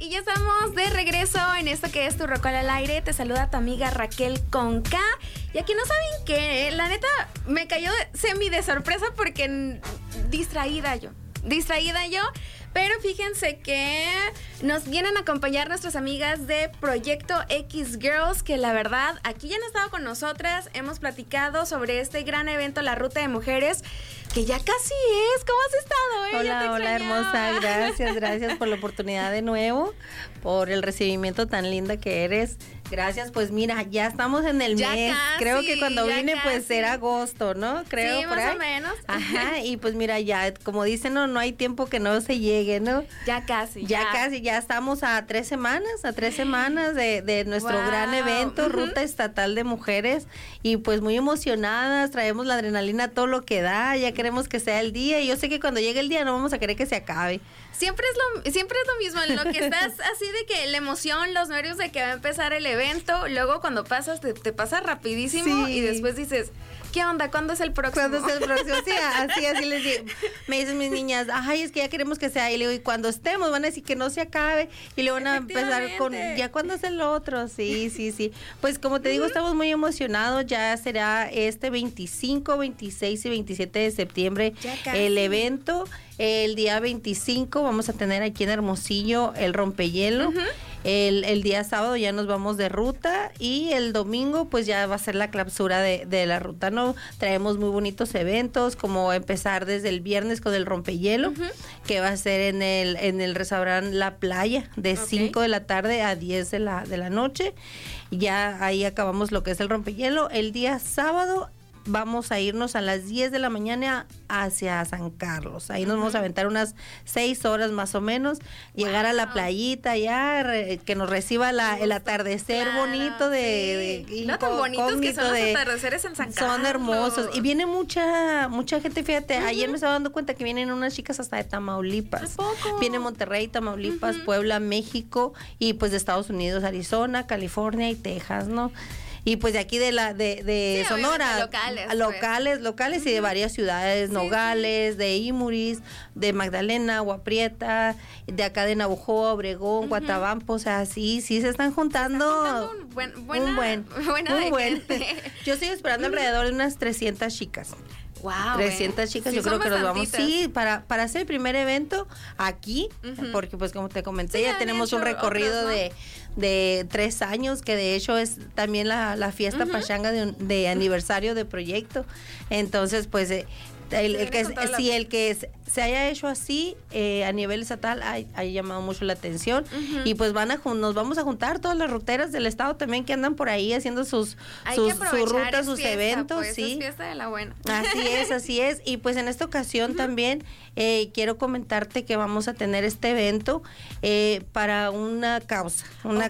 Y ya estamos de regreso en esto que es Tu Rocola al Aire. Te saluda tu amiga Raquel con K. Y aquí no saben qué, la neta me cayó semi de sorpresa porque distraída yo. Pero fíjense que nos vienen a acompañar nuestras amigas de Proyecto X Girls, que la verdad aquí ya han estado con nosotras, hemos platicado sobre este gran evento, la Ruta de Mujeres, que ya casi es. ¿Cómo has estado? Hola hermosa, gracias por la oportunidad de nuevo, por el recibimiento tan linda que eres. Gracias, pues mira, ya estamos en el mes. Casi, creo que cuando vine pues era agosto, ¿no? Creo, sí, más o menos. Ajá, y pues mira, ya, como dicen, no hay tiempo que no se llegue, ¿no? Ya casi. Ya estamos a 3 semanas de nuestro gran evento, Ruta Estatal de Mujeres, y pues muy emocionadas, traemos la adrenalina a todo lo que da, ya queremos que sea el día, y yo sé que cuando llegue el día no vamos a querer que se acabe. Siempre es lo mismo, en lo que estás así de que la emoción, los nervios de que va a empezar el evento, luego cuando pasas te pasa rapidísimo, sí. Y después dices, ¿qué onda? ¿Cuándo es el próximo? Sí, así les digo. Me dicen mis niñas, ay, es que ya queremos que sea, y le digo, y cuando estemos van a decir que no se acabe, y le van a empezar con, ¿ya cuándo es el otro? Sí. Pues como te digo, estamos muy emocionados, ya será este 25, 26 y 27 de septiembre el evento. El día 25 vamos a tener aquí en Hermosillo el rompehielo. El día sábado ya nos vamos de ruta, y el domingo pues ya va a ser la clausura de la ruta, ¿no? Traemos muy bonitos eventos, como empezar desde el viernes con el rompehielo, que va a ser en el restaurante La Playa, de 5 de la tarde a 10 de la noche. Ya ahí acabamos lo que es el rompehielo. El día sábado vamos a irnos a las 10 de la mañana hacia San Carlos. Ahí nos vamos a aventar unas 6 horas más o menos, llegar a la playita ya, que nos reciba el atardecer bonito no tan bonitos que son los atardeceres en San Carlos. Son hermosos. Y viene mucha gente, fíjate, ayer me estaba dando cuenta que vienen unas chicas hasta de Tamaulipas. ¿A poco? Viene Monterrey, Tamaulipas, Puebla, México, y pues de Estados Unidos, Arizona, California y Texas, ¿no? Y pues de aquí de Sonora, locales y de varias ciudades, Nogales, de Imuris, de Magdalena, Agua Prieta, de acá de Navojoa, Obregón, Guatabampo, o sea, sí se están juntando un buen. Yo estoy esperando alrededor de unas 300 chicas. Wow, 300 chicas, yo creo que nos vamos. Sí, para hacer el primer evento aquí, porque pues como te comenté, ya tenemos un recorrido de 3 años, que de hecho es también la fiesta pachanga de aniversario de proyecto. Entonces, pues el que se haya hecho así a nivel estatal ha llamado mucho la atención, y pues nos vamos a juntar todas las ruteras del estado también que andan por ahí haciendo sus rutas, sus eventos, pues, sí. Es fiesta de la buena. Así es, y pues en esta ocasión también quiero comentarte que vamos a tener este evento para una causa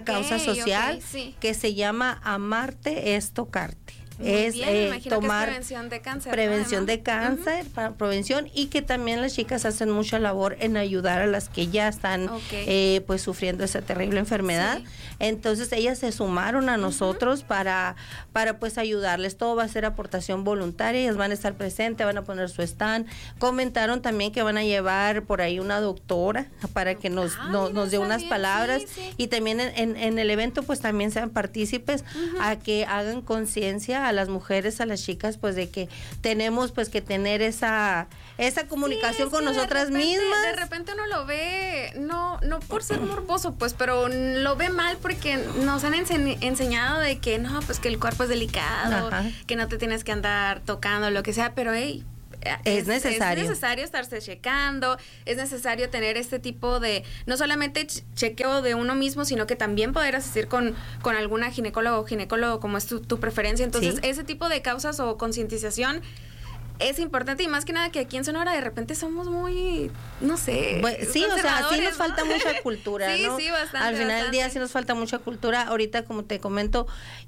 social que se llama Amarte es Tocarte. Es tomar prevención de cáncer. Prevención de cáncer, para prevención, y que también las chicas hacen mucha labor en ayudar a las que ya están pues sufriendo esa terrible enfermedad. Entonces ellas se sumaron a nosotros para pues ayudarles. Todo va a ser aportación voluntaria, ellas van a estar presentes, van a poner su stand. Comentaron también que van a llevar por ahí una doctora para que nos dé unas palabras, y también en el evento pues también sean partícipes, a que hagan conciencia a las mujeres, a las chicas, pues de que tenemos pues que tener esa comunicación con nosotras mismas. De repente uno lo ve, no por ser morboso, pues, pero lo ve mal porque nos han enseñado de que no, pues que el cuerpo es delicado, que no te tienes que andar tocando, lo que sea, pero es necesario estarse checando, es necesario tener este tipo de, no solamente chequeo de uno mismo, sino que también poder asistir con alguna ginecólogo como es tu preferencia. Entonces, ese tipo de causas o concientización es importante, y más que nada que aquí en Sonora de repente somos muy, no sé, bueno, sí, o sea, sí nos falta mucha cultura, ¿no? Sí, bastante. Al final del día sí nos falta mucha cultura. Ahorita, como te comento,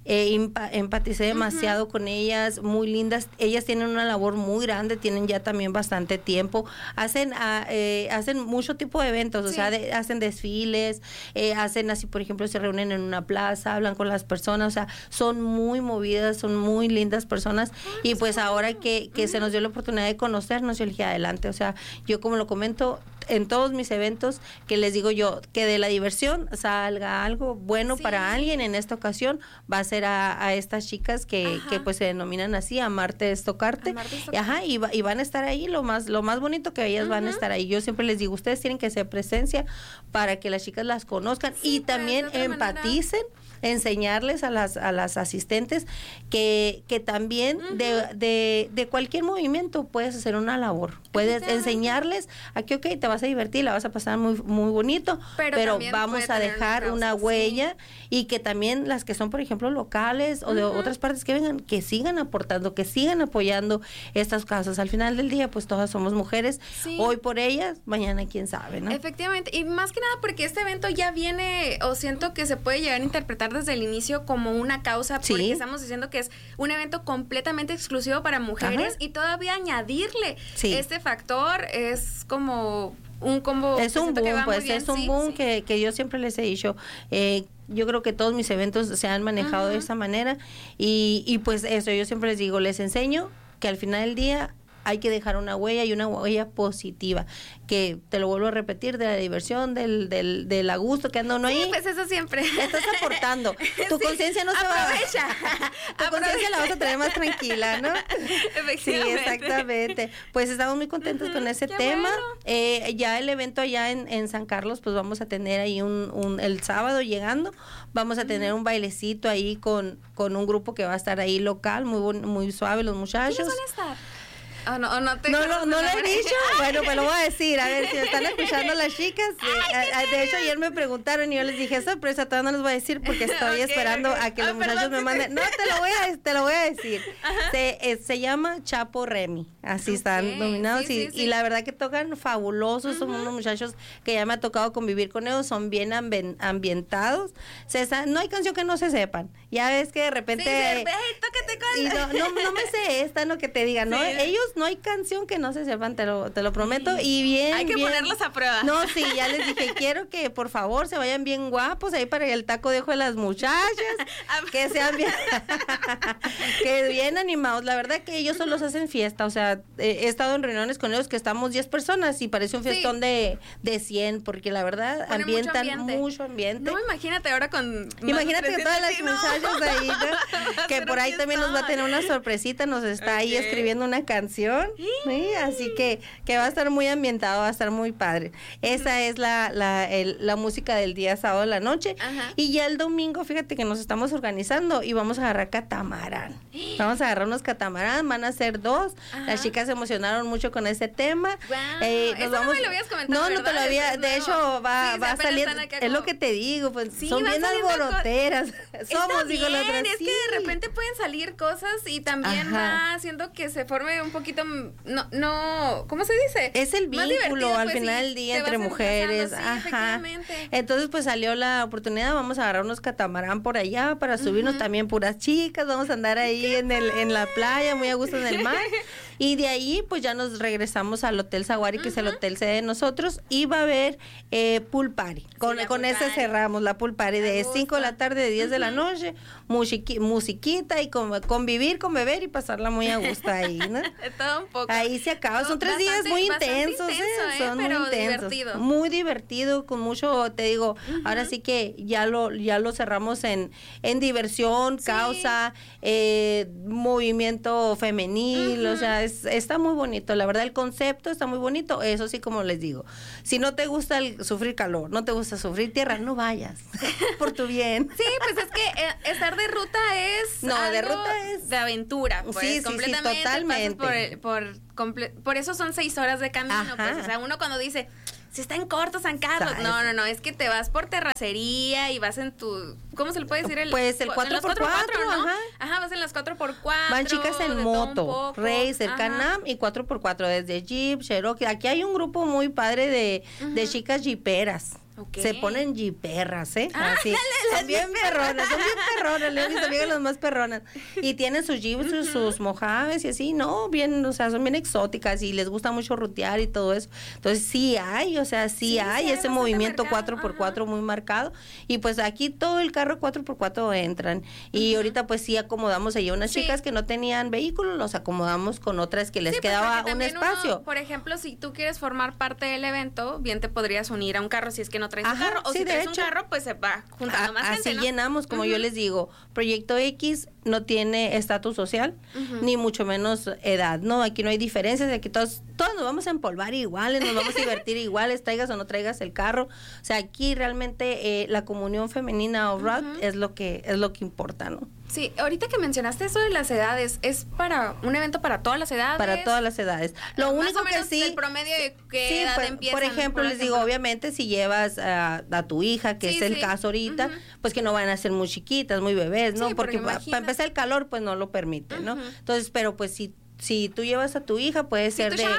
empaticé demasiado con ellas, muy lindas. Ellas tienen una labor muy grande, tienen ya también bastante tiempo. Hacen mucho tipo de eventos, o sea, hacen desfiles, hacen así, por ejemplo, se reúnen en una plaza, hablan con las personas, o sea, son muy movidas, son muy lindas personas, y pues ahora que se nos dio la oportunidad de conocernos, yo le dije, adelante, o sea, yo como lo comento, en todos mis eventos, que les digo yo, que de la diversión salga algo bueno para alguien. En esta ocasión va a ser a estas chicas que pues se denominan así, Amarte es Tocarte. Ajá, y van a estar ahí, lo más bonito que ellas van a estar ahí. Yo siempre les digo, ustedes tienen que ser presencia para que las chicas las conozcan y también empaticen, enseñarles a las asistentes que también de cualquier movimiento puedes hacer una labor, puedes enseñarles a que te vas a divertir, la vas a pasar muy, muy bonito, pero vamos a dejar una huella y que también las que son, por ejemplo, locales o de otras partes que vengan, que sigan aportando, que sigan apoyando estas causas. Al final del día, pues todas somos mujeres, hoy por ellas, mañana quién sabe, ¿no? Efectivamente, y más que nada porque este evento ya viene, o siento que se puede llegar a interpretar desde el inicio como una causa, porque estamos diciendo que es un evento completamente exclusivo para mujeres y todavía añadirle este factor es como un combo. Es un boom, pues es un boom que yo siempre les he dicho. Yo creo que todos mis eventos se han manejado de esa manera y pues eso, yo siempre les digo, les enseño que al final del día hay que dejar una huella y una huella positiva, que te lo vuelvo a repetir, de la diversión, del a gusto que anda uno ahí. Sí, pues eso siempre. Estás aportando. Tu conciencia no se va a... Tu conciencia la vas a tener más tranquila, ¿no? Sí, exactamente. Pues estamos muy contentos con ese tema. Bueno. Ya el evento allá en San Carlos, pues vamos a tener ahí el sábado llegando, vamos a tener un bailecito ahí con un grupo que va a estar ahí local, muy suave los muchachos. ¿Quiénes van a estar? No lo he dicho. Bueno, pues lo voy a decir. A ver si me están escuchando las chicas. De hecho, ayer me preguntaron y yo les dije, sorpresa, todavía no les voy a decir porque estoy esperando a que los muchachos me manden. No, te lo voy a decir. Se llama Chapo Remy. Así están nominados. Y la verdad que tocan fabulosos. Son unos muchachos que ya me ha tocado convivir con ellos. Son bien ambientados. No hay canción que no se sepan. Ya ves que de repente... tócate con... Y no me sé esta, no que te digan, ¿no? Ellos no hay canción que no se sepan, te lo prometo. Y bien, hay que ponerlos a prueba. No, sí, ya les dije, quiero que por favor se vayan bien guapos ahí para el taco de ojo de las muchachas, que sean bien, que bien animados. La verdad que ellos solo hacen fiesta, o sea, he estado en reuniones con ellos que estamos 10 personas y parece un fiestón de 100, porque la verdad ambientan mucho ambiente. No, imagínate ahora Imagínate que todas las muchachas ahí, ¿no? Que por ahí también nos va a tener una sorpresita, nos está ahí escribiendo una canción. Sí, así que va a estar muy ambientado, va a estar muy padre. Esa es la música del día sábado en la noche. Y ya el domingo, fíjate que nos estamos organizando y vamos a agarrar catamarán. Vamos a agarrar unos catamarán, van a ser 2. Las chicas se emocionaron mucho con ese tema. Eso no me lo habías comentado. No te lo había. De hecho, va a salir. Es lo que te digo, pues son bien alboroteras. Somos, digo, las otras. Es que de repente pueden salir cosas y también va haciendo que se forme un poquito, ¿cómo se dice? Es el vínculo al final del día entre mujeres. Entonces pues salió la oportunidad, vamos a agarrar unos catamarán por allá para subirnos también puras chicas, vamos a andar ahí en la playa, muy a gusto en el mar. Y de ahí pues ya nos regresamos al Hotel Saguari, que es el hotel sede de nosotros, y va a haber pool party. Con ese cerramos la pool party de 5 de la tarde, de 10 de la noche, musiquita y convivir, con beber y pasarla muy a gusto ahí, ¿no? Todo un poco. Ahí se acaba, son 3 días muy intensos, son muy intensos. Muy divertido, con mucho, te digo, ahora sí que ya lo cerramos en diversión, causa, movimiento femenil, o sea, está muy bonito, la verdad el concepto está muy bonito. Eso sí, como les digo, si no te gusta sufrir calor, no te gusta sufrir tierra, no vayas, por tu bien. Sí, pues es que estar de ruta es de aventura, pues, sí, completamente, totalmente. Por eso son 6 horas de camino, pues, o sea, uno cuando dice, si está en corto San Carlos, no, es que te vas por terracería y vas en tu, ¿cómo se le puede decir? Pues el 4x4, ¿no? Ajá, vas en las 4x4. Van chicas en moto, Racer, Can-Am y 4x4, desde Jeep, Cherokee. Aquí hay un grupo muy padre de chicas jeeperas. Okay. Se ponen jiperras, así. Son bien perronas, le he visto bien las más perronas. Y tienen sus jeeps, sus mojaves y así, no, bien, o sea, son bien exóticas y les gusta mucho rutear y todo eso. Entonces sí hay, o sea, sí hay ese movimiento marcado. 4x4 muy marcado. Y pues aquí todo el carro 4x4 entran. Y ahorita pues sí acomodamos ahí unas chicas que no tenían vehículo, los acomodamos con otras que les quedaba un espacio. Por ejemplo, si tú quieres formar parte del evento, bien te podrías unir a un carro si es que no traes un carro, o si traes un carro, pues se va juntando más gente, así ¿no? llenamos, como yo les digo, Proyecto X no tiene estatus social, ni mucho menos edad, ¿no? Aquí no hay diferencias, aquí todos nos vamos a empolvar iguales, nos vamos a divertir iguales, traigas o no traigas el carro. O sea, aquí realmente la comunión femenina off-road es lo que importa, ¿no? Sí, ahorita que mencionaste eso de las edades, ¿es para un evento para todas las edades? Para todas las edades. Lo único que sí... el promedio de qué edad pues, empiezan. Por ejemplo, les digo, obviamente, si llevas a tu hija, que es el caso ahorita, pues que no van a ser muy chiquitas, muy bebés, ¿no? Porque para empezar el calor, pues no lo permite, ¿no? Entonces, pero pues si tú llevas a tu hija, puede ser de 8,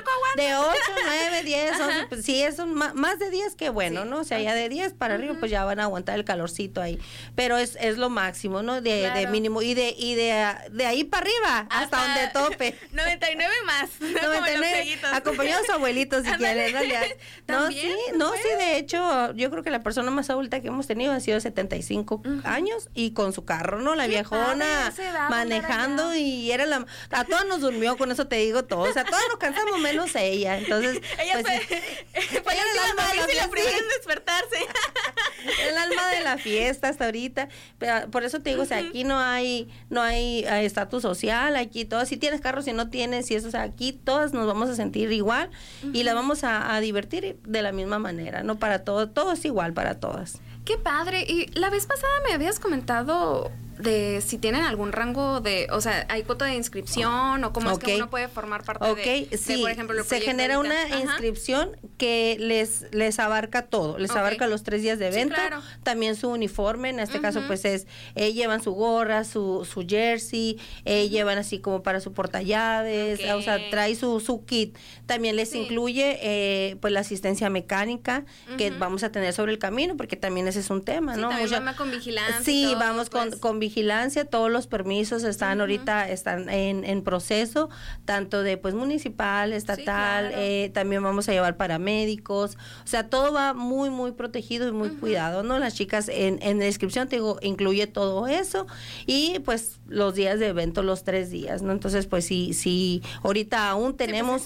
9, 10, 11, pues sí, eso más de 10 que bueno, ¿no? O sea, ya de 10 para arriba, pues ya van a aguantar el calorcito ahí. Pero es lo máximo, ¿no? De mínimo. Y de ahí para arriba, hasta donde tope. 99 más. 99, acompañados de sus abuelitos, si quieren, ¿no? No, sí, de hecho, yo creo que la persona más adulta que hemos tenido ha sido 75 años y con su carro, ¿no? La viejona manejando y era a todos nos durmió. Con eso te digo todo, o sea, todos nos cansamos menos ella, entonces ella pues, fue el alma de la primera en despertarse. El alma de la fiesta hasta ahorita, pero por eso te digo, o sea, aquí no hay estatus social, aquí todos, si tienes carro, si no tienes, y eso, o sea, aquí todas nos vamos a sentir igual y la vamos a divertir de la misma manera, ¿no? Para todo es igual para todas. Qué padre. Y la vez pasada me habías comentado de si tienen algún rango de, o sea, hay cuota de inscripción o cómo es que uno puede formar parte de, por ejemplo, el se genera una inscripción que les abarca todo, les abarca los 3 días de evento, también su uniforme, en este caso pues es, llevan su gorra, su jersey, llevan así como para su portallaves, o sea, trae su kit, también les incluye pues la asistencia mecánica que vamos a tener sobre el camino, porque también ese es un tema, ¿no? También vamos con vigilancia. Sí, todo, vamos con vigilancia, todos los permisos están ahorita en proceso, tanto de pues municipal, estatal, también vamos a llevar paramédicos, o sea, todo va muy, muy protegido y muy cuidado, ¿no? Las chicas en la inscripción, te digo, incluye todo eso y pues los días de evento, los 3 días, ¿no? Entonces, pues sí, ahorita aún tenemos,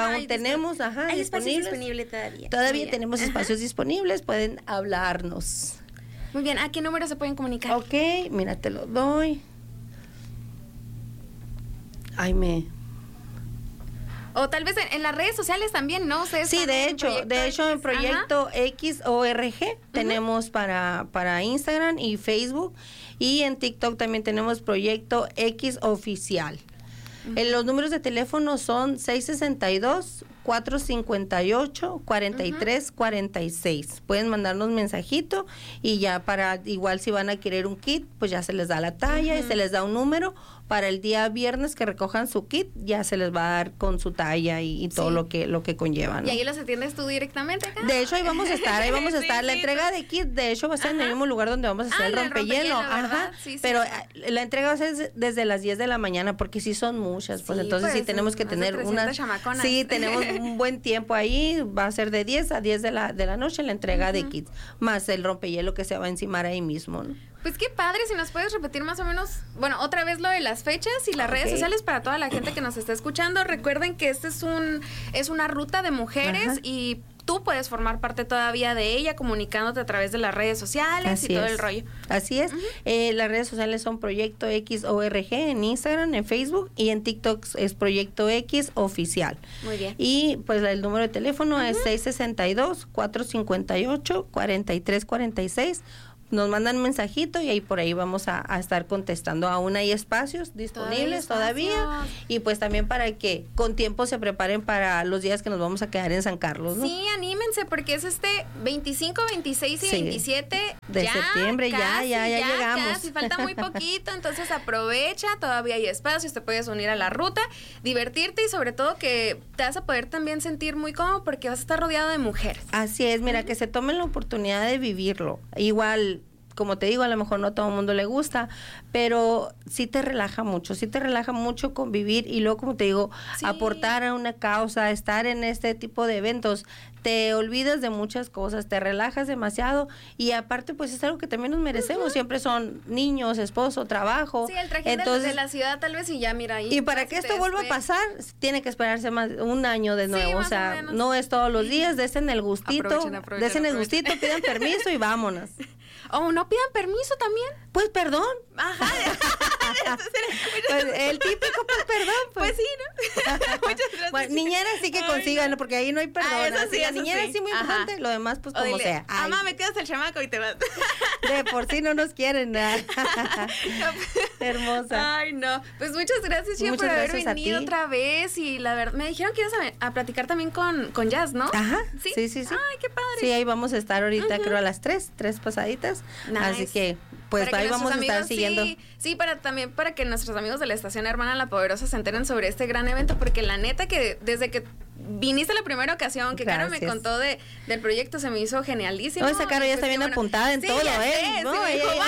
hay espacios disponibles todavía tenemos espacios disponibles, pueden hablarnos. Muy bien, ¿a qué número se pueden comunicar? Ok, mira, te lo doy. O tal vez en las redes sociales también, ¿no? Sí, de hecho en Proyecto XORG tenemos para Instagram y Facebook, y en TikTok también tenemos Proyecto X Oficial. Los números de teléfono son 662-458-4346. Pueden mandarnos mensajito y ya igual si van a querer un kit, pues ya se les da la talla y se les da un número. Para el día viernes que recojan su kit, ya se les va a dar con su talla y todo lo que conlleva, ¿no? ¿Y ahí los atiendes tú directamente acá? De hecho, ahí vamos a estar, La entrega de kit, de hecho, va a estar en el mismo lugar donde vamos a hacer el rompehielo. Pero la entrega va a ser desde las 10 de la mañana, porque sí son muchas, pues entonces sí tenemos que tener tenemos un buen tiempo ahí, va a ser de 10 a 10 de la noche la entrega de kits, más el rompehielo que se va a encimar ahí mismo, ¿no? Pues qué padre, si nos puedes repetir más o menos, bueno, otra vez lo de las fechas y las redes sociales para toda la gente que nos está escuchando. Recuerden que este es una ruta de mujeres y tú puedes formar parte todavía de ella comunicándote a través de las redes sociales y todo el rollo. Así es. Las redes sociales son Proyecto XORG en Instagram, en Facebook, y en TikTok es Proyecto X Oficial. Muy bien. Y pues el número de teléfono es 662-458-4346. nos mandan un mensajito y ahí por ahí vamos a estar contestando. Aún hay espacios disponibles todavía, y pues también para que con tiempo se preparen para los días que nos vamos a quedar en San Carlos, ¿no? Sí, anímense porque es 25, 26 y 27 de septiembre, ya llegamos. Casi, falta muy poquito, entonces aprovecha, todavía hay espacios, te puedes unir a la ruta, divertirte y sobre todo que te vas a poder también sentir muy cómodo porque vas a estar rodeado de mujeres. Así es, mira, que se tomen la oportunidad de vivirlo. Igual, como te digo, a lo mejor no a todo el mundo le gusta, pero sí te relaja mucho convivir y luego, como te digo, aportar a una causa, estar en este tipo de eventos, te olvidas de muchas cosas, te relajas demasiado y aparte pues es algo que también nos merecemos, siempre son niños, esposo, trabajo. Sí, el traje de la ciudad tal vez y ya mira ahí. Y para que esto vuelva a pasar, tiene que esperarse más un año de nuevo, o sea, no es todos los días, desen el gustito, pidan permiso y vámonos. Oh, ¿no pidan permiso también? Pues perdón. Ajá. Pues, el típico, pues perdón. Pues sí, ¿no? Muchas gracias. Bueno, niñera sí que consigan, porque ahí no hay perdón. Eso sí, la niñera sí muy importante, lo demás pues como dile, sea. Mamá, me quedas el chamaco y te vas. De por sí no nos quieren nada. Hermosa. Ay, no. Pues muchas gracias, Chía, por haber venido otra vez. Y la verdad, me dijeron que ibas a platicar también con Jazz, ¿no? Ajá. Sí. Ay, qué padre. Sí, ahí vamos a estar ahorita, creo a las 3 pasaditas. Nice. Así que pues ahí vamos a estar siguiendo. Sí, también para que nuestros amigos de la Estación Hermana La Poderosa se enteren sobre este gran evento, porque la neta que desde que viniste la primera ocasión, que Caro me contó del proyecto, se me hizo genialísimo. No, esa Caro ya está bien apuntada en todo, ¿eh? No,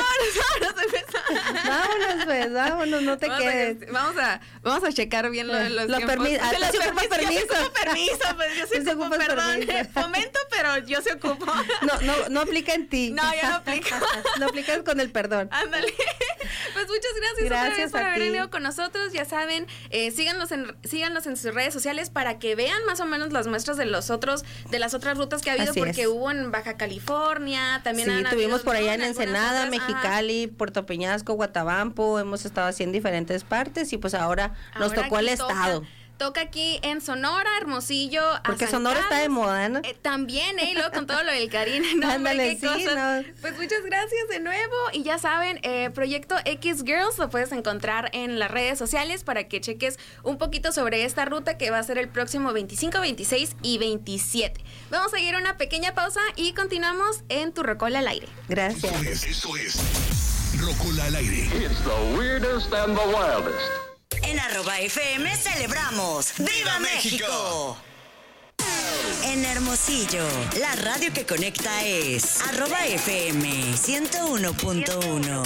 vámonos, no te quedes. Vamos a checar bien los permisos. Yo sí ocupo permiso, pues yo sí ocupo, perdón. Fomento, pero yo sí ocupo. No aplica en ti. No, ya no aplica. No aplicas con el perdón. Ándale. Pues muchas gracias otra vez por haber venido con nosotros. Ya saben, síganos en sus redes sociales para que vean más o menos las muestras de las otras rutas que ha habido, porque hubo en Baja California, también tuvimos por allá en Ensenada, Mexicali, Puerto Peñasco, Guatabampo, hemos estado así en diferentes partes y pues ahora nos tocó el estado. Toca aquí en Sonora, Hermosillo, porque Sonora está de moda, ¿no? También, y luego con todo lo del Karina, ¿no? Ándale, sí, no. Pues muchas gracias de nuevo, y ya saben, Proyecto X Girls lo puedes encontrar en las redes sociales para que cheques un poquito sobre esta ruta que va a ser el próximo 25, 26 y 27. Vamos a ir a una pequeña pausa y continuamos en Tu Rocola al Aire. Gracias. Eso es Rocola al Aire. It's the weirdest and the wildest. En @FM celebramos ¡Viva México! En Hermosillo, la radio que conecta es @FM 101.1.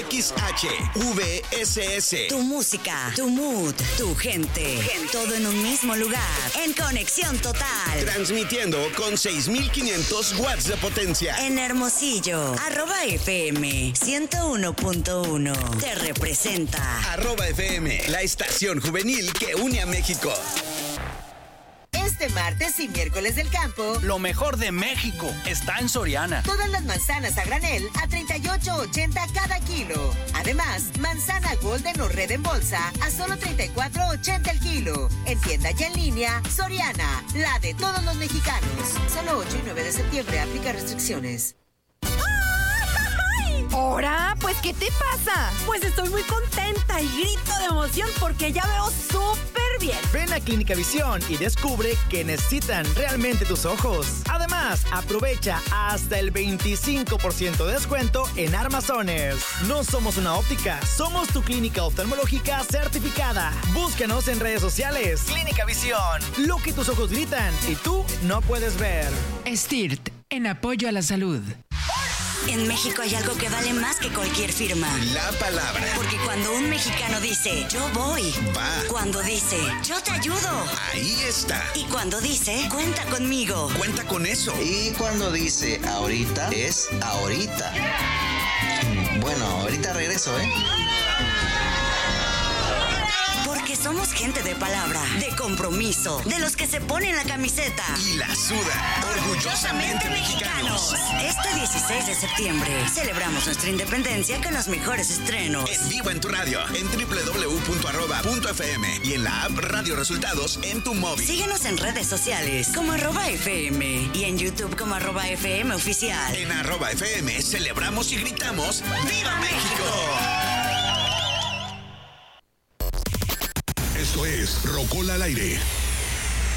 XHVSS. Tu música, tu mood, tu gente. Todo en un mismo lugar. En conexión total. Transmitiendo con 6,500 watts de potencia. En Hermosillo, @FM 101.1. Te representa. @FM, la estación juvenil que une a México. Este martes y miércoles del campo, lo mejor de México está en Soriana. Todas las manzanas a granel a $38.80 cada kilo. Además, manzana Golden o Red en bolsa a solo $34.80 el kilo. En tienda y en línea, Soriana, la de todos los mexicanos. Solo 8 y 9 de septiembre aplica restricciones. ¿Ahora? Pues, ¿qué te pasa? Pues estoy muy contenta y grito de emoción porque ya veo súper bien. Ven a Clínica Visión y descubre que necesitan realmente tus ojos. Además, aprovecha hasta el 25% de descuento en armazones. No somos una óptica, somos tu clínica oftalmológica certificada. Búscanos en redes sociales. Clínica Visión, lo que tus ojos gritan y tú no puedes ver. STIRT, en apoyo a la salud. En México hay algo que vale más que cualquier firma. La palabra. Porque cuando un mexicano dice, yo voy. Va. Cuando dice, yo te ayudo. Ahí está. Y cuando dice, cuenta conmigo. Cuenta con eso. Y cuando dice ahorita, es ahorita. Bueno, ahorita regreso, ¿eh? Porque somos gente de palabra, de compromiso, de los que se ponen la camiseta y la suda. Orgullosamente mexicanos. Este 16 de septiembre celebramos nuestra independencia con los mejores estrenos. En vivo en tu radio, en www.arroba.fm y en la app Radio Resultados en tu móvil. Síguenos en redes sociales como @FM y en YouTube como @FM Oficial. En @FM celebramos y gritamos ¡Viva México! Esto es Rocola al aire.